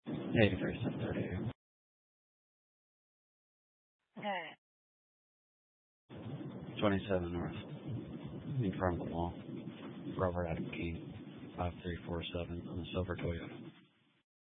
83 732. Alright. 27 north. In front of the mall. Robert Adam King. 5347 on the silver Toyota.